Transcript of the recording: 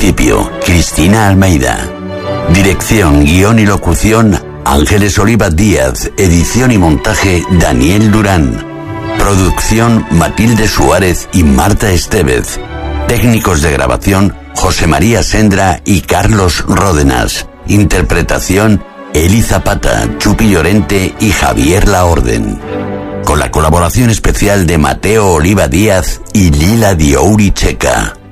principio, Cristina Almeida. Dirección, guión y locución, Ángeles Oliva Díaz. Edición y montaje, Daniel Durán. Producción, Matilde Suárez y Marta Estevez. Técnicos de grabación, José María Sendra y Carlos Ródenas. Interpretación, Eli Zapata, Chupi Llorente y Javier Laorden. Con la colaboración especial de Mateo Oliva Díaz y Lila Diouri Checa.